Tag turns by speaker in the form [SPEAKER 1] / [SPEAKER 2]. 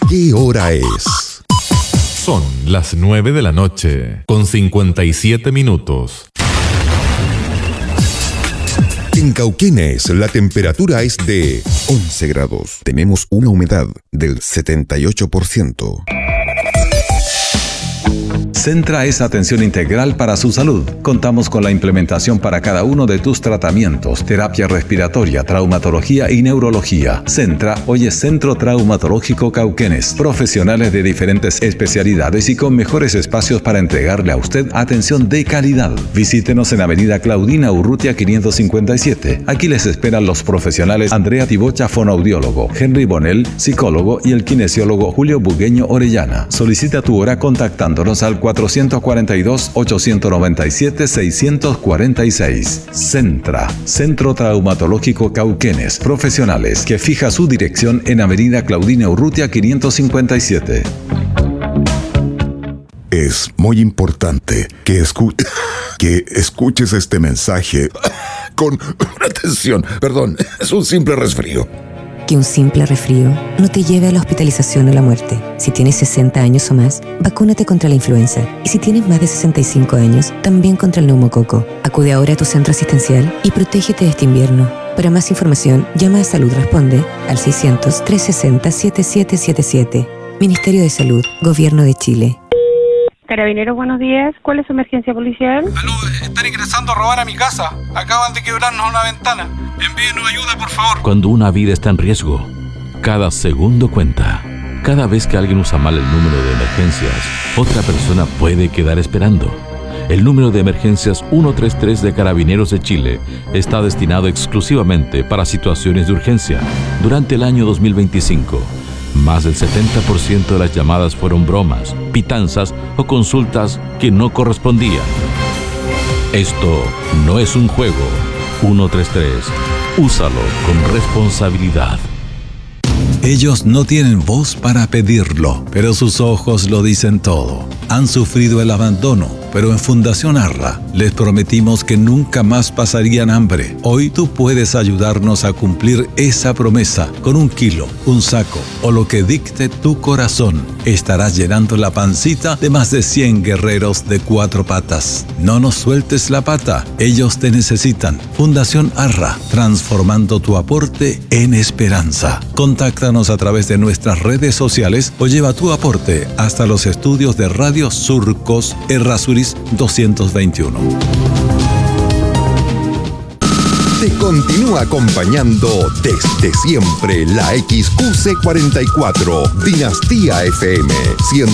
[SPEAKER 1] ¿Qué hora es?
[SPEAKER 2] Son las 9 de la noche, con 57 minutos.
[SPEAKER 1] En Cauquenes, la temperatura es de 11 grados. Tenemos una humedad del 78%.
[SPEAKER 3] Centra es atención integral para su salud. Contamos con la implementación para cada uno de tus tratamientos: terapia respiratoria, traumatología y neurología. Centra hoy es Centro Traumatológico Cauquenes. Profesionales de diferentes especialidades y con mejores espacios para entregarle a usted atención de calidad. Visítenos en Avenida Claudina Urrutia 557. Aquí les esperan los profesionales Andrea Tibocha, fonoaudiólogo, Henry Bonell, psicólogo, y el kinesiólogo Julio Bugueño Orellana. Solicita tu hora contactándonos al 442-897-646. Centra, Centro Traumatológico Cauquenes. Profesionales que fija su dirección en Avenida Claudina Urrutia 557.
[SPEAKER 1] Es muy importante que escuches este mensaje con atención. Perdón, es un simple resfrío.
[SPEAKER 4] Que un simple resfrío no te lleve a la hospitalización o la muerte. Si tienes 60 años o más, vacúnate contra la influenza. Y si tienes más de 65 años, también contra el neumococo. Acude ahora a tu centro asistencial y protégete de este invierno. Para más información, llama a Salud Responde al 600-360-7777. Ministerio de Salud, Gobierno de Chile.
[SPEAKER 5] Carabineros, buenos días. ¿Cuál es su emergencia policial?
[SPEAKER 6] Aló, están ingresando a robar a mi casa. Acaban de quebrarnos una ventana. Envíenos ayuda, por favor.
[SPEAKER 7] Cuando una vida está en riesgo, cada segundo cuenta. Cada vez que alguien usa mal el número de emergencias, otra persona puede quedar esperando. El número de emergencias 133 de Carabineros de Chile está destinado exclusivamente para situaciones de urgencia. Durante el año 2025, más del 70% de las llamadas fueron bromas, pitanzas o consultas que no correspondían. Esto no es un juego. 133. Úsalo con responsabilidad.
[SPEAKER 3] Ellos no tienen voz para pedirlo, pero sus ojos lo dicen todo. Han sufrido el abandono, pero en Fundación Arra les prometimos que nunca más pasarían hambre. Hoy tú puedes ayudarnos a cumplir esa promesa con 1 kilo, un saco o lo que dicte tu corazón. Estarás llenando la pancita de más de 100 guerreros de 4 patas. No nos sueltes la pata, ellos te necesitan. Fundación Arra, transformando tu aporte en esperanza. Contáctanos a través de nuestras redes sociales o lleva tu aporte hasta los estudios de Radio Surcos Errázuriz 221.
[SPEAKER 1] Te continúa acompañando desde siempre la XQC44, Dinastía FM 100.